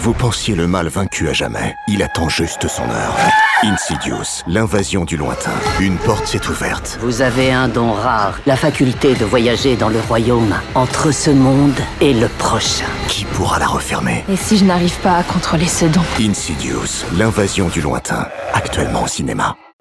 Vous pensiez le mal vaincu à jamais. Il attend juste son heure. Insidious, l'invasion du lointain. Une porte s'est ouverte. Vous avez un don rare, la faculté de voyager dans le royaume, entre ce monde et le prochain. Qui pourra la refermer? Et si je n'arrive pas à contrôler ce don? Insidious, l'invasion du lointain. Actuellement au cinéma.